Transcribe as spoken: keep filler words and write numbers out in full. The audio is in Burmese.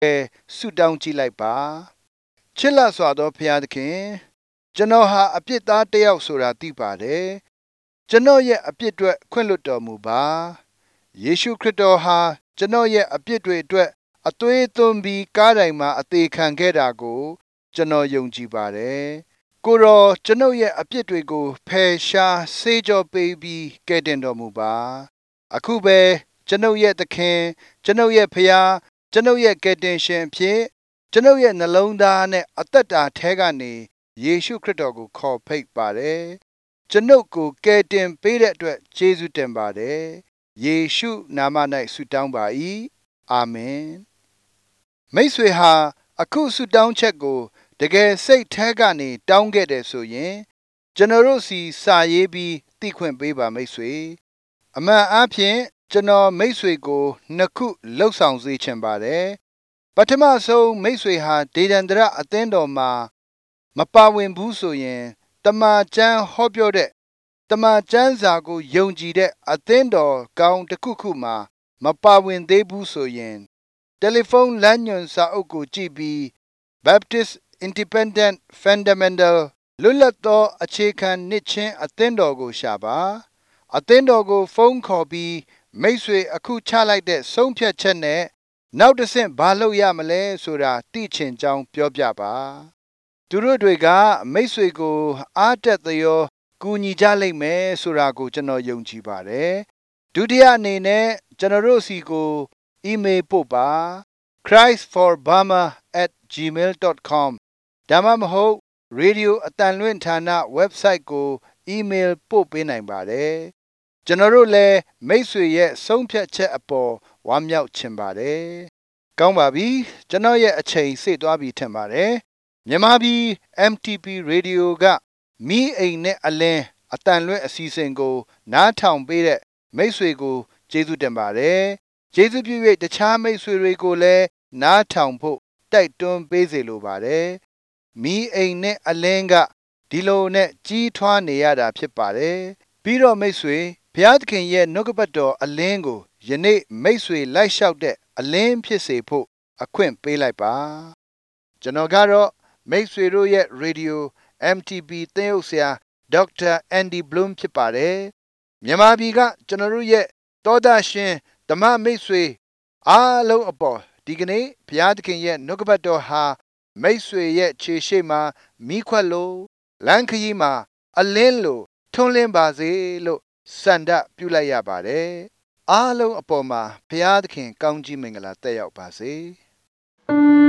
ဆုတောင်းကြည့်လိုက်ပါချစ်လစွာသောဖခင်သခင်ကျွန်တော်ဟာအပြစ်သားတစ်ယောက်ဆိုတာသိပါတယ်ကျွန်တော်ရဲ့အပြစ်တွေခွင့်လွှတ်တော်မူပါယေရှုခရစ်တော်ဟာကျွန်တော်ရဲ့အပြစ်တွေအတွက်အသွေးသွင်းပြီးကားတိုင်မှာအသေးခံခဲ့တာကိုကျွန်တော်ယုံကြည်ပါတယ်ကိုရောကျွန်ုပ်ရဲ့အပြစ်တွေကိုဖယ်ရှားဆေးကြောပေးပြီးကယ်တင်တော်မူပါအခုပဲကျွန်ုပ်ရဲ့သခင်ကျွန်ုပ်ရဲ့ဖခင်ကျွန်ုပ်ရဲ့ကယ်တင်ရှင်ဖြစ်ကျွန်ုပ်ရဲ့နှလုံးသားနဲ့အသက်တာထဲကနေယေရှုခရစ်တော်ကိုခေါ်ဖိတ်ပါတယ်ကျွန်ုပ်ကိုကယ်တင်ပေးတဲ့အတွက်ယေရှုတင်ပါတယ်ယေရှုနာမ၌ဆုတောင်းပါ၏အာမင်မိတ်ဆွေဟာအခုဆုတောင်းချက်ကိုတကယ်စိတ်ထဲကနေတောင်းခဲ့တယ်ဆိုရင်ကျွန်တော်တို့စီစာရေးပြီးသိခွင့်ပေးပါမိတ်ဆွေအမှန်အားဖြင့်ကျွန်တော်မိတ်ဆွေကိုနှစ်ခုလှုပ်ဆောင်စေချင်ပါတယ်ပထမဆုံးမိတ်ဆွေဟာဒေဒန္တရအသင်းတော်မှာမပါဝင်ဘူးဆိုရင်တမန်ကျမ်းဟောပြောတဲ့တမန်ကျမ်းစာကိုယုံကြည်တဲ့အသင်းတော်ကောင်းတစ်ခုခုမှာမပါဝင်သေးဘူးဆိုရင်တယ်လီဖုန်းလမ်းညွှန်စာအုပ်ကိုကြည့်ပြီး Baptist Independent Fundamental လွတ်လပ်သောအခြေခံနှစ်ချင်းအသင်းတော်ကိုရှာပါအသင်းတော်ကိုဖုန်းခေါ်ပြီးမိတ်ဆွေအခုချလိုက်တဲ့ဆုံးဖြတ်ချက်နဲ့နောက်တစ်ဆင့်ဘာလုပ်ရမလဲဆိုတာသိချင်ကြောင်းပြောပြပါသူတို့တွေကမိတ်ဆွေကိုအားတက်သရောကူညီကြလိမ့်မယ်ဆိုတာကိုကျွန်တော်ယုံကြည်ပါတယ်ဒုတိယအနေနဲ့ကျွန်တော်တို့စီကိုအီးမေးလ်ပို့ပါ christ for burma at gmail dot com ဒါမှမဟုတ်ရေဒီယိုအတန်လွင့်ဌာန website ကိုအီးမေးလ်ပို့ပေးနိုင်ပါတယ်ကျွန်တော်တို့လည်းမိတ်ဆွေရဲ့ဆုံးဖြတ်ချက်အပေါ်ဝမ်းမြောက်ချင်ပါတယ်ကောင်းပါပြီကျွန်တော်ရဲ့အချိန်စေ့သွားပြီထင်ပါတယ်မြန်မာပြည် အမ် တီ ပီ Radio ကမီးအိမ်နဲ့အလင်းအတန်လွင့်အစီအစဉ်ကိုနားထောင်ပေးတဲ့မိတ်ဆွေကိုကျေးဇူးတင်ပါတယ်ကျေးဇူးပြု၍တခြားမိတ်ဆွေတွေကိုလည်းနားထောင်ဖို့တိုက်တွန်းပေးစေလိုပါတယ်မီးအိမ်နဲ့အလင်းကဒီလိုနဲ့ကြီးထွားနေရတာဖြစ်ပါတယ်ပြီးတော့မိတ်ဆွေဘုရားသခင်ရဲ့နှုတ်ကပတ်တော်အလင်းကိုယနေ့မိတ်ဆွေလိုက်လျှောက်တဲ့အလင်းဖြစ်စေဖို့အခွင့်ပေးလိုက်ပါကျွန်တော်ကတော့မိတ်ဆွေတို့ရဲ့ရေဒီယို အမ် တီ ပီ သင်းအုပ်ဆရာဒေါက်တာအန်ဒီဘလုံဖြစ်ပါတယ်မြန်မာပြည်ကကျွန်တော်တို့ရဲ့သောတာရှင်ဓမ္မမိတ်ဆွေအားလုံးအပေါ်ဒီကနေ့ဘုရားသခင်ရဲ့နှုတ်ကပတ်တော်ဟာမိတ်ဆွေရဲ့ခြေရှိမှမိခွက်လို့လမ်းခရီးမှာအလင်းလို့ထွန်းလင်းပါစေလို့စန္ဒပြုလိုက်ရပါတယ်အားလုံးအပေါ်မှာဘုရားသခင်ကောင်းကြီးမင်္ဂလာတက်ရောက်ပါစေ